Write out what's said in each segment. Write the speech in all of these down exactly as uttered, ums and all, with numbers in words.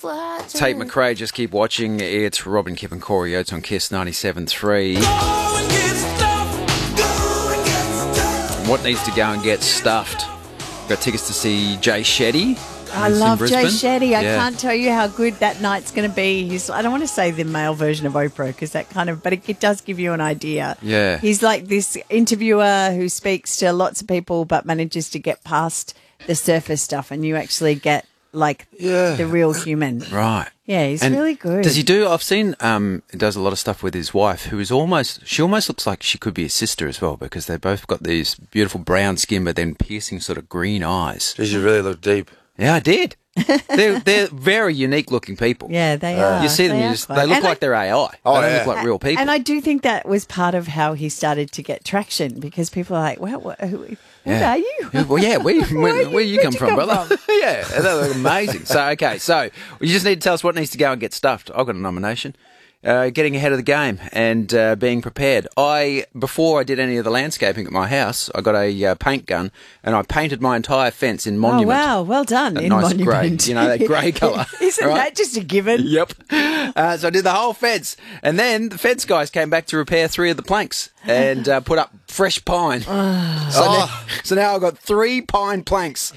Tate McRae, just keep watching. It's Robin, Kip and Corey Oates on Kiss ninety-seven point three. What needs to go and get stuffed? Got tickets to see Jay Shetty. I He's in love Jay Brisbane. Shetty. I Yeah. can't tell you how good that night's going to be. He's, I don't want to say the male version of Oprah because that kind of, but it, it does give you an idea. Yeah. He's like this interviewer who speaks to lots of people but manages to get past the surface stuff and you actually get like Yeah. the real human. Right. Yeah, he's And really good. Does he do? I've seen. Um, he does a lot of stuff with his wife, who is almost. She almost looks like she could be his sister as well, because they both got these beautiful brown skin, but then piercing sort of green eyes. Does you really look deep? Yeah, I did. they're they're very unique looking people. Yeah, they are. You see them, They you are just, quite- they look and like I- they're A I. Oh, they don't yeah. look like real people. And I do think that was part of how he started to get traction because people are like, well, what, who, what Yeah. are you? Well, yeah, where, where, Where where, you where'd come you from, come brother? from? Yeah, they look amazing. So, okay, so you just need to tell us what needs to go and get stuffed. I've got a nomination. Uh, getting ahead of the game and uh, being prepared. I before I did any of the landscaping at my house, I got a uh, paint gun and I painted my entire fence in Oh, monument. wow. Well done. That in nice Monument. grey, you know, that grey colour. Isn't right? that just a given? Yep. Uh, so I did the whole fence, and then the fence guys came back to repair three of the planks and uh, put up fresh pine. so, now, so now I've got three pine planks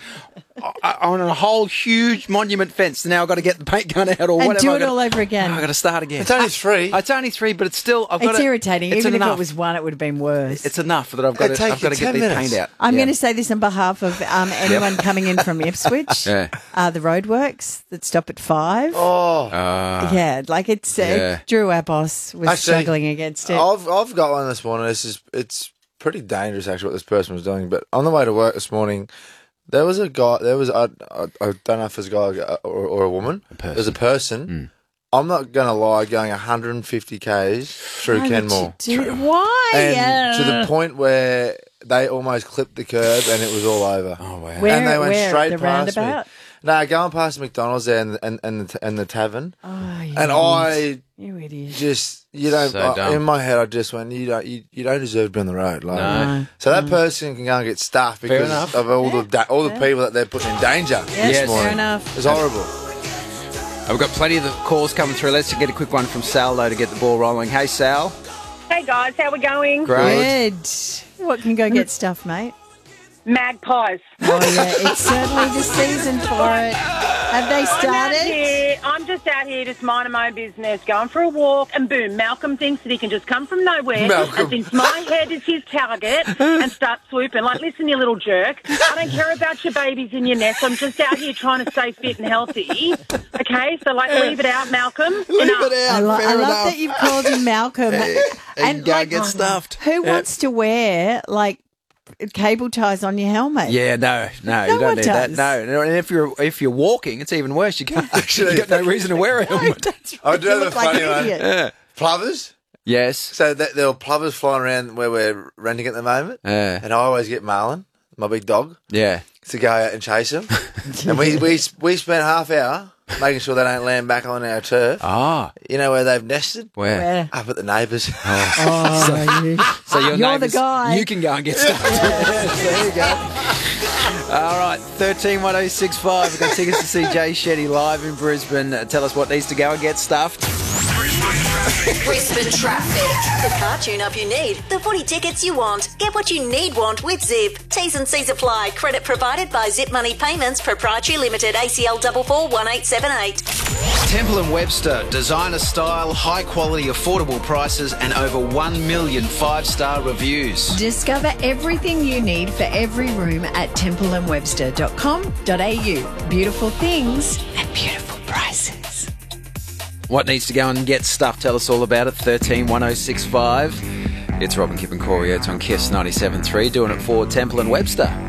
I- on a whole huge monument fence. So now I've got to get the paint gun out or And whatever. do I've it got to- all over again. I've got to start again. It's only three. It's only three, but it's still. I've got It's to, irritating. It's Even enough. if it was one, it would have been worse. It's enough that I've got It'd to. take I've got to you get ten the minutes. paint out. I'm Yeah. going to say this on behalf of um, anyone coming in from Ipswich. Yeah. Uh, the roadworks that stop at five. Oh, Uh, yeah, like it's uh, yeah. Drew, our boss, was Actually, struggling against it. I've I've got one this morning. This is it's pretty dangerous actually what this person was doing. But on the way to work this morning, there was a guy. There was I I, I don't know if it's a guy or, or a woman. A person. There's a person. Mm. I'm not gonna lie, going one hundred fifty k's through Why would Kenmore, you do- Why? and to Uh, the point where they almost clipped the curb and it was all over. Oh wow. Where, and they went where? straight the past roundabout? me. No, going past McDonald's there and and and the, and the tavern, Oh, you and idiot. I You idiot. just you don't. So I- dumb. in my head, I just went, you don't, you, you don't deserve to be on the road. Like, No. so that person can go and get stuffed Fair because enough. of all the da- all the Yeah. people that they're putting in danger. Yes, Yes. this morning. fair enough. It's horrible. We've got plenty of the calls coming through. Let's get a quick one from Sal, though, to get the ball rolling. Hey, Sal. Hey guys, how we going? Great. Good. What can go get stuff, mate? Magpies. Oh, yeah, it's certainly the season for it. Have they I'm out started? here. I'm just out here just minding my own business, going for a walk, and boom, Malcolm thinks that he can just come from nowhere Malcolm. and thinks my head is his target and start swooping. Like, listen, you little jerk. I don't care about your babies in your nest. I'm just out here trying to stay fit and healthy. Okay, so like, leave it out, Malcolm. Leave Enough. it out. I, lo- fair I love enough. that you've called him Malcolm. And go like, get stuffed. who Yeah. wants to wear like cable ties on your helmet? Yeah, no, no, No you don't one need that. does. No, no, and if you're if you're walking, it's even worse. You can't actually Actually- you got no reason to wear a helmet. That's I right. do You have a look like funny an one. idiot. Yeah. Plovers. Yes. So that there were plovers flying around where we're renting at the moment, Yeah. and I always get Marlon, my big dog, Yeah. to go out and chase them. and we we we spent half hour making sure they don't land back on our turf. Ah, You know where they've nested? where? Where? Up at the neighbours. Oh, you- So your You're the neighbours, guy. you can go and get stuffed. There you go. All right, thirteen one oh six five. We've got tickets to see Jay Shetty live in Brisbane. Uh, Tell us what needs to go and get stuffed. Brisbane traffic. The car tune-up you need. The footy tickets you want. Get what you need want with Zip. T's and C's apply. Credit provided by Zip Money Payments Proprietary Limited. A C L four four one eight seven eight. Temple and Webster, designer style, high quality, affordable prices, and over one million five-star reviews. Discover everything you need for every room at temple and webster dot com dot a u. Beautiful things at beautiful prices. What needs to go and get stuffed? Tell us all about it. thirteen one oh six five. It's Robin, Kip and Corey. It's on Kiss ninety-seven point three, doing it for Temple and Webster.